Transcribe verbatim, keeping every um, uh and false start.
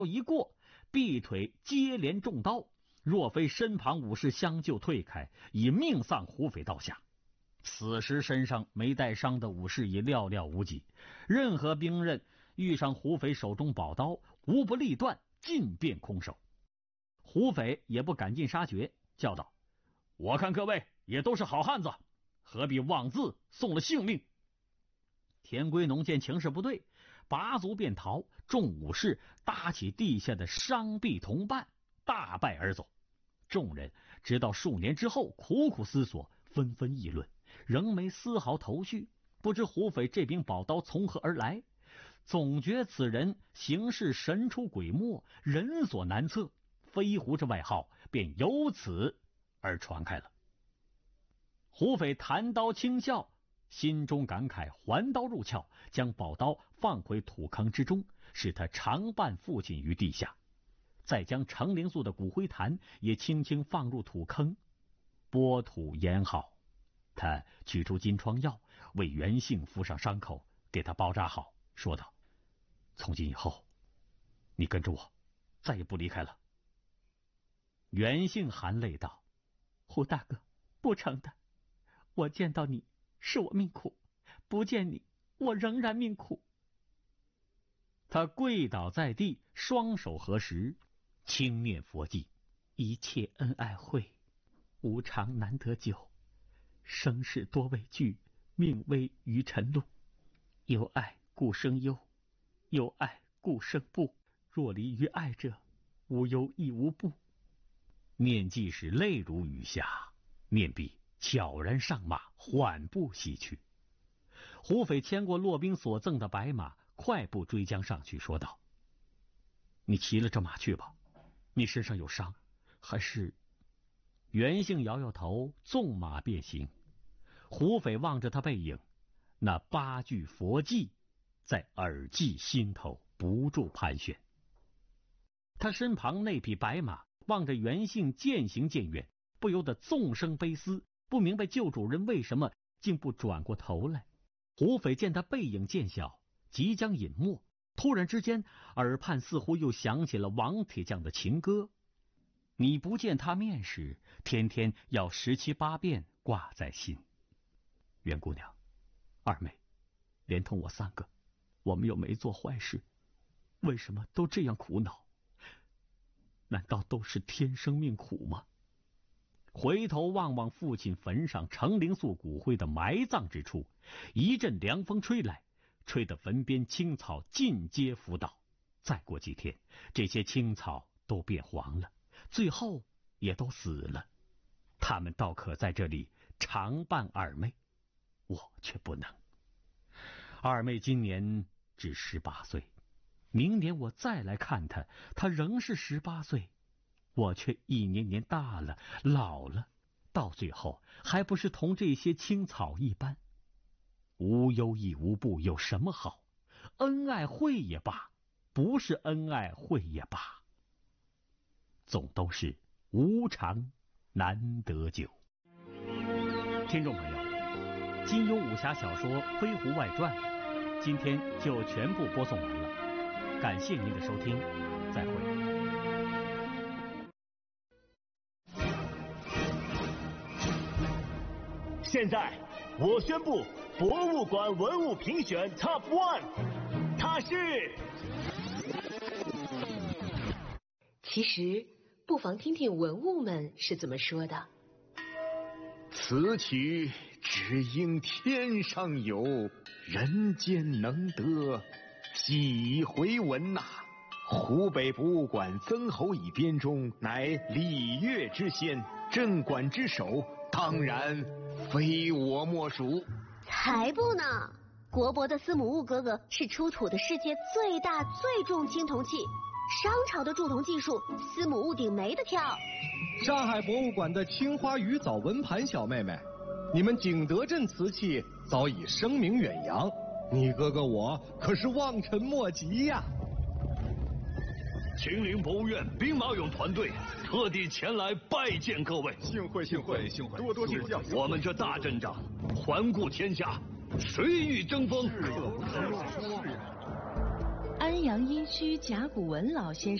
一过，臂腿接连中刀，若非身旁武士相救退开，已命丧胡匪刀下。此时身上没带伤的武士已寥寥无几，任何兵刃遇上胡匪手中宝刀，无不立断，尽变空手。胡匪也不赶尽杀绝，叫道：“我看各位也都是好汉子，何必妄自送了性命？”田归农见情势不对，拔足便逃，众武士搭起地下的伤臂同伴，大败而走。众人直到数年之后苦苦思索，纷纷议论，仍没丝毫头绪，不知胡匪这柄宝刀从何而来，总觉此人行事神出鬼没，人所难测，飞狐这外号便由此而传开了。胡匪弹刀轻笑，心中感慨还刀入鞘，将宝刀放回土坑之中，使他常伴父亲于地下，再将程灵素的骨灰坛也轻轻放入土坑，拨土掩好。他取出金疮药，为袁姓敷上伤口，给他包扎好，说道：“从今以后，你跟着我，再也不离开了。”袁姓含泪道：“胡大哥，不成的，我见到你是我命苦，不见你我仍然命苦。”他跪倒在地，双手合十，轻念佛偈：“一切恩爱会，无常难得久。生事多畏惧，命危于尘路。有爱故生忧，有爱故生怖。若离于爱者，无忧亦无怖。”念偈时泪如雨下，念毕悄然上马，缓步西去。胡匪牵过骆兵所赠的白马，快步追将上去，说道：“你骑了这马去吧，你身上有伤，还是……”袁姓摇摇头，纵马便行。胡匪望着他背影，那八句佛偈在耳际心头不住盘旋。他身旁那匹白马望着袁姓渐行渐远，不由得纵声悲思，不明白旧主人为什么竟不转过头来。胡匪见他背影渐小，即将隐没，突然之间耳畔似乎又响起了王铁匠的情歌：“你不见他面时，天天要十七八遍挂在心。”袁姑娘、二妹，连同我三个，我们又没做坏事，为什么都这样苦恼？难道都是天生命苦吗？回头望望父亲坟上程灵素骨灰的埋葬之处，一阵凉风吹来，吹得坟边青草尽皆浮倒。再过几天，这些青草都变黄了，最后也都死了。他们倒可在这里常伴二妹，我却不能。二妹今年只十八岁，明年我再来看她，她仍是十八岁，我却一年年大了，老了，到最后还不是同这些青草一般？无忧亦无怖有什么好？恩爱会也罢，不是恩爱会也罢，总都是无常难得久。听众朋友，金庸武侠小说《飞狐外传》今天就全部播送完了，感谢您的收听，再会。 现在我宣布博物馆文物评选 Top One， 它是…… 其实不妨听听文物们是怎么说的。 此曲只应天上有，人间能得，喜以回文呐、啊。湖北博物馆曾侯乙编钟乃礼乐之先，镇馆之首，当然非我莫属。 才不呢！国博的司母戊哥哥是出土的世界最大最重青铜器，商朝的铸铜技术，司母戊鼎没得挑。 上海博物馆的青花鱼藻纹盘小妹妹，你们景德镇瓷器早已声名远扬，你哥哥我可是望尘莫及呀、啊。 秦陵博物院兵马俑团队特地前来拜见各位， 幸会幸会幸会， 多多指教。我们这大阵仗环顾天下，谁欲争锋？ 安阳殷墟甲骨文老先生。